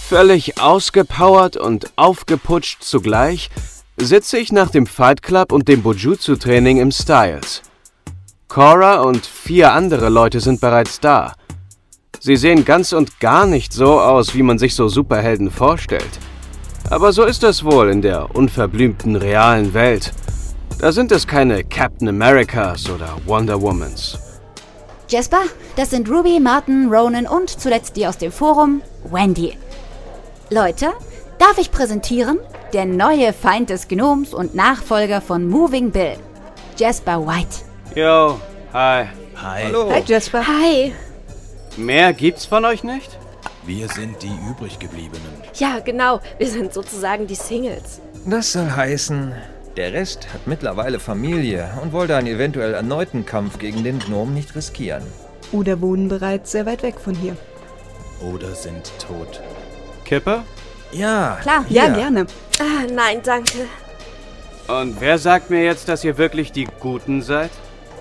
Völlig ausgepowert und aufgeputscht zugleich sitze ich nach dem Fight Club und dem Bujutsu-Training im Styles. Cora und 4 andere Leute sind bereits da. Sie sehen ganz und gar nicht so aus, wie man sich so Superhelden vorstellt. Aber so ist das wohl in der unverblümten realen Welt. Da sind es keine Captain Americas oder Wonder Womans. Jasper, das sind Ruby, Martin, Ronan und zuletzt die aus dem Forum, Wendy. Leute, darf ich präsentieren? Der neue Feind des Gnoms und Nachfolger von Moving Bill, Jasper White. Yo, hi. Hi. Hallo. Hi Jasper. Hi. Mehr gibt's von euch nicht? Wir sind die übriggebliebenen. Ja, genau. Wir sind sozusagen die Singles. Das soll heißen, der Rest hat mittlerweile Familie und wollte einen eventuell erneuten Kampf gegen den Gnom nicht riskieren. Oder wohnen bereits sehr weit weg von hier. Oder sind tot. Kippe? Ja, Klar, hier. ja, gerne. Ah, nein, danke. Und wer sagt mir jetzt, dass ihr wirklich die Guten seid?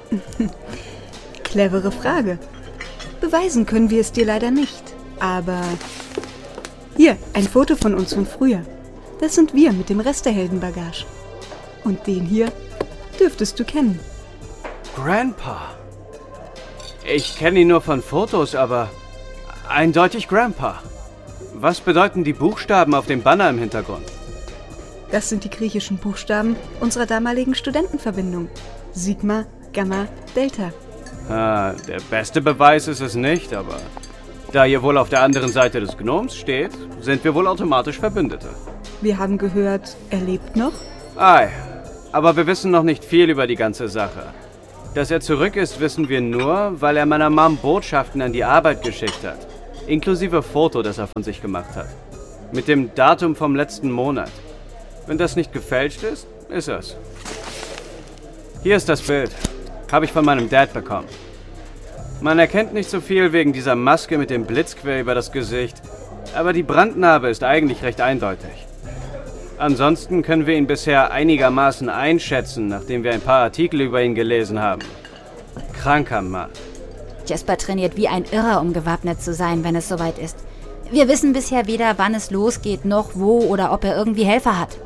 Clevere Frage. Beweisen können wir es dir leider nicht. Aber hier, ein Foto von uns von früher. Das sind wir mit dem Rest der Heldenbagage. Und den hier dürftest du kennen. Grandpa. Ich kenne ihn nur von Fotos, aber eindeutig Grandpa. Was bedeuten die Buchstaben auf dem Banner im Hintergrund? Das sind die griechischen Buchstaben unserer damaligen Studentenverbindung. Sigma, Gamma, Delta. Der beste Beweis ist es nicht, aber da ihr wohl auf der anderen Seite des Gnoms steht, sind wir wohl automatisch Verbündete. Wir haben gehört, er lebt noch? Ei, aber wir wissen noch nicht viel über die ganze Sache. Dass er zurück ist, wissen wir nur, weil er meiner Mom Botschaften an die Arbeit geschickt hat. Inklusive Foto, das er von sich gemacht hat. Mit dem Datum vom letzten Monat. Wenn das nicht gefälscht ist, ist es. Hier ist das Bild. Habe ich von meinem Dad bekommen. Man erkennt nicht so viel wegen dieser Maske mit dem Blitzquer über das Gesicht, aber die Brandnarbe ist eigentlich recht eindeutig. Ansonsten können wir ihn bisher einigermaßen einschätzen, nachdem wir ein paar Artikel über ihn gelesen haben. Kranker Mann. Jasper trainiert wie ein Irrer, um gewappnet zu sein, wenn es soweit ist. Wir wissen bisher weder, wann es losgeht, noch wo oder ob er irgendwie Helfer hat.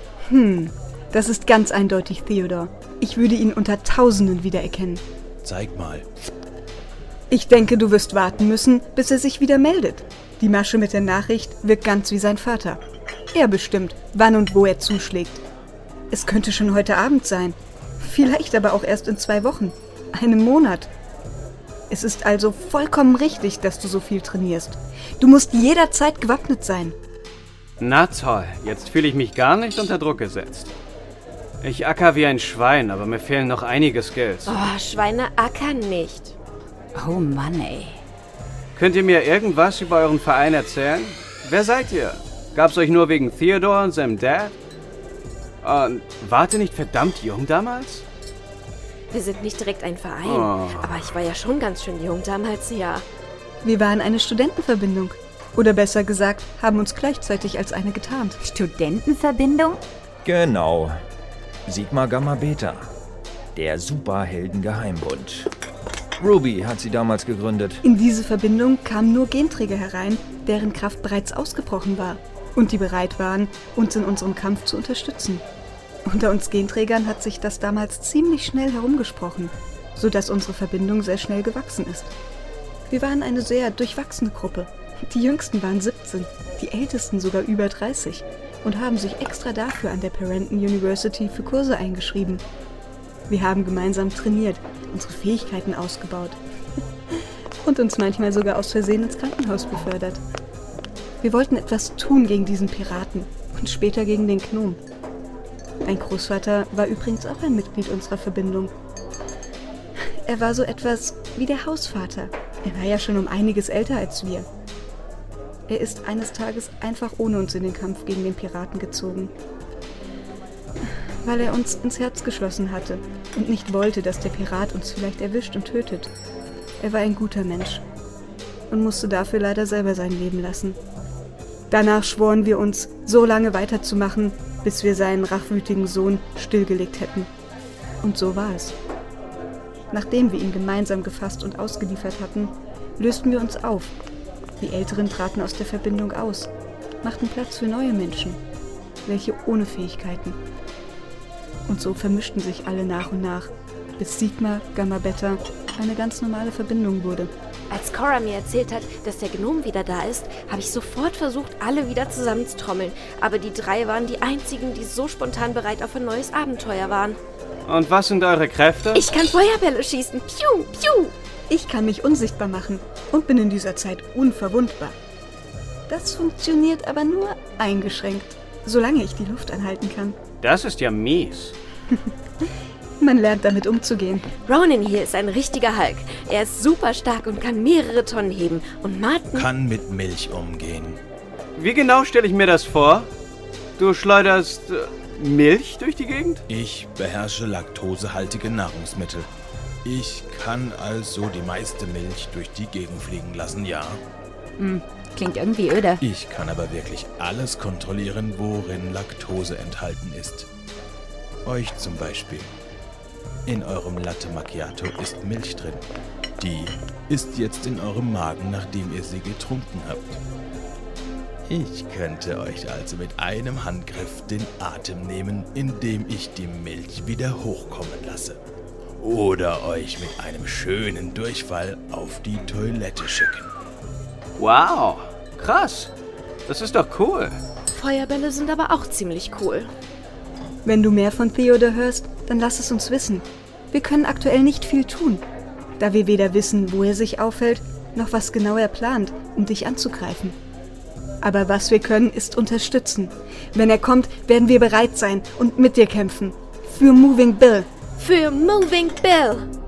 Das ist ganz eindeutig Theodor. Ich würde ihn unter Tausenden wiedererkennen. Zeig mal. Ich denke, du wirst warten müssen, bis er sich wieder meldet. Die Masche mit der Nachricht wirkt ganz wie sein Vater. Er bestimmt, wann und wo er zuschlägt. Es könnte schon heute Abend sein. Vielleicht aber auch erst in 2 Wochen. Einem Monat. Es ist also vollkommen richtig, dass du so viel trainierst. Du musst jederzeit gewappnet sein. Na toll, jetzt fühle ich mich gar nicht unter Druck gesetzt. Ich acker wie ein Schwein, aber mir fehlen noch einige Skills. Oh, Schweine ackern nicht. Oh Mann, ey. Könnt ihr mir irgendwas über euren Verein erzählen? Wer seid ihr? Gab's euch nur wegen Theodor und seinem Dad? Und wart ihr nicht verdammt jung damals? Wir sind nicht direkt ein Verein. Oh. Aber ich war ja schon ganz schön jung damals, ja. Wir waren eine Studentenverbindung. Oder besser gesagt, haben uns gleichzeitig als eine getarnt. Studentenverbindung? Genau. Sigma Gamma Beta. Der Superhelden-Geheimbund. Ruby hat sie damals gegründet. In diese Verbindung kamen nur Genträger herein, deren Kraft bereits ausgebrochen war und die bereit waren, uns in unserem Kampf zu unterstützen. Unter uns Genträgern hat sich das damals ziemlich schnell herumgesprochen, sodass unsere Verbindung sehr schnell gewachsen ist. Wir waren eine sehr durchwachsene Gruppe. Die Jüngsten waren 17, die Ältesten sogar über 30 und haben sich extra dafür an der Parenton University für Kurse eingeschrieben. Wir haben gemeinsam trainiert, unsere Fähigkeiten ausgebaut und uns manchmal sogar aus Versehen ins Krankenhaus befördert. Wir wollten etwas tun gegen diesen Piraten und später gegen den Gnom. Mein Großvater war übrigens auch ein Mitglied unserer Verbindung. Er war so etwas wie der Hausvater. Er war ja schon um einiges älter als wir. Er ist eines Tages einfach ohne uns in den Kampf gegen den Piraten gezogen. Weil er uns ins Herz geschlossen hatte und nicht wollte, dass der Pirat uns vielleicht erwischt und tötet. Er war ein guter Mensch und musste dafür leider selber sein Leben lassen. Danach schworen wir uns, so lange weiterzumachen, bis wir seinen rachwütigen Sohn stillgelegt hätten. Und so war es. Nachdem wir ihn gemeinsam gefasst und ausgeliefert hatten, lösten wir uns auf. Die Älteren traten aus der Verbindung aus. machten Platz für neue Menschen, welche ohne Fähigkeiten. Und so vermischten sich alle nach und nach, bis Sigma Gamma Beta eine ganz normale Verbindung wurde. Als Cora mir erzählt hat, dass der Gnom wieder da ist, habe ich sofort versucht, alle wieder zusammenzutrommeln. Aber die 3 waren die einzigen, die so spontan bereit auf ein neues Abenteuer waren. Und was sind eure Kräfte? Ich kann Feuerbälle schießen. Piu, piu. Ich kann mich unsichtbar machen und bin in dieser Zeit unverwundbar. Das funktioniert aber nur eingeschränkt, solange ich die Luft anhalten kann. Das ist ja mies. Man lernt damit umzugehen. Ronan hier ist ein richtiger Hulk. Er ist super stark und kann mehrere Tonnen heben. Und Martin... Kann mit Milch umgehen. Wie genau stelle ich mir das vor? Du schleuderst Milch durch die Gegend? Ich beherrsche laktosehaltige Nahrungsmittel. Ich kann also die meiste Milch durch die Gegend fliegen lassen, ja. Klingt irgendwie öde. Ich kann aber wirklich alles kontrollieren, worin Laktose enthalten ist. Euch zum Beispiel. In eurem Latte Macchiato ist Milch drin. Die ist jetzt in eurem Magen, nachdem ihr sie getrunken habt. Ich könnte euch also mit einem Handgriff den Atem nehmen, indem ich die Milch wieder hochkommen lasse. Oder euch mit einem schönen Durchfall auf die Toilette schicken. Wow, krass. Das ist doch cool. Feuerbälle sind aber auch ziemlich cool. Wenn du mehr von Theodor hörst, dann lass es uns wissen. Wir können aktuell nicht viel tun, da wir weder wissen, wo er sich aufhält, noch was genau er plant, um dich anzugreifen. Aber was wir können, ist unterstützen. Wenn er kommt, werden wir bereit sein und mit dir kämpfen. Für Moving Bill. Für Moving Bill.